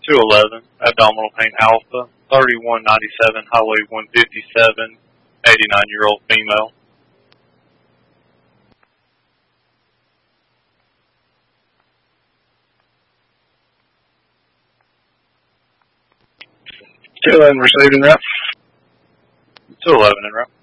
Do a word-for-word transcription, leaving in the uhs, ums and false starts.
two eleven, abdominal pain alpha, thirty-one ninety-seven, highway one fifty-seven, eighty-nine-year-old female. two eleven received en route. two eleven en route.